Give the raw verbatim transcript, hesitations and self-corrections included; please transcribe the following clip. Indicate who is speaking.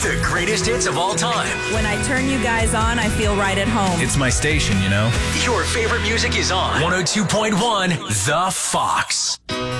Speaker 1: The greatest hits of all time.
Speaker 2: When I turn you guys on, I feel right at home.
Speaker 3: It's my station, you know?
Speaker 1: Your favorite music is on one oh two point one The Fox.